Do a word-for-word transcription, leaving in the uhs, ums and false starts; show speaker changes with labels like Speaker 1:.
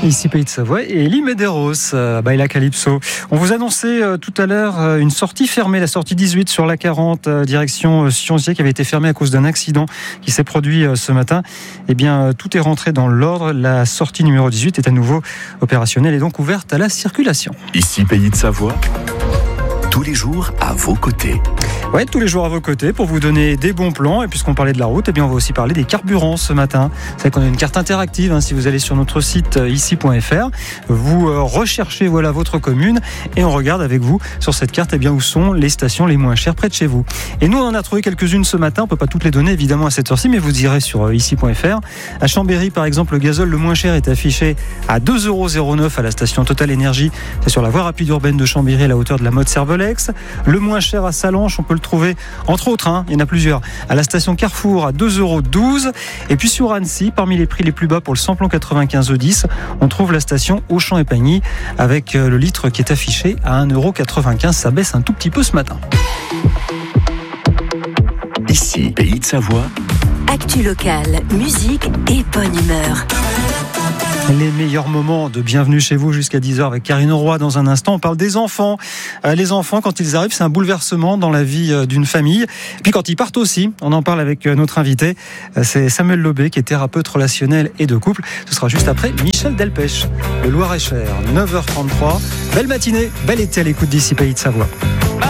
Speaker 1: Ici Pays de Savoie et Elie Medeiros, euh, Baila Calypso. On vous annonçait euh, tout à l'heure euh, une sortie fermée, la sortie dix-huit sur l'A quarante, euh, direction euh, Sionzier, qui avait été fermée à cause d'un accident qui s'est produit euh, ce matin. Eh bien, euh, tout est rentré dans l'ordre. La sortie numéro dix-huit est à nouveau opérationnelle et donc ouverte à la circulation.
Speaker 2: Ici Pays de Savoie, tous les jours à vos côtés.
Speaker 1: Ouais, tous les jours à vos côtés pour vous donner des bons plans. Et puisqu'on parlait de la route, eh bien on va aussi parler des carburants ce matin. C'est vrai qu'on a une carte interactive. Hein, si vous allez sur notre site euh, ici point f r, vous euh, recherchez voilà votre commune et on regarde avec vous sur cette carte eh bien où sont les stations les moins chères près de chez vous. Et nous on en a trouvé quelques-unes ce matin. On peut pas toutes les donner évidemment à cette heure-ci, mais vous irez sur euh, ici point f r. À Chambéry par exemple, le gazole le moins cher est affiché à deux euros zéro neuf à la station Total Énergie. C'est sur la voie rapide urbaine de Chambéry à la hauteur de la Motte Cervelex. Le moins cher à Salanches, on peut le trouver entre autres, hein, il y en a plusieurs, à la station Carrefour à deux euros douze. Et puis sur Annecy, parmi les prix les plus bas pour le samplon quatre-vingt-quinze E dix, on trouve la station Auchan et Pagny avec le litre qui est affiché à un euro quatre-vingt-quinze. Ça baisse un tout petit peu ce matin.
Speaker 2: Ici Pays de Savoie.
Speaker 3: Actu locale, musique et bonne humeur.
Speaker 1: Les meilleurs moments de Bienvenue chez vous jusqu'à dix heures avec Karine Roy. Dans un instant, on parle des enfants. Euh, les enfants, quand ils arrivent, c'est un bouleversement dans la vie euh, d'une famille. Et puis quand ils partent aussi, on en parle avec euh, notre invité. Euh, c'est Samuel Lobé qui est thérapeute relationnel et de couple. Ce sera juste après Michel Delpech, le Loir-et-Cher, neuf heures trente-trois. Belle matinée, bel été à l'écoute d'ici Pays de Savoie.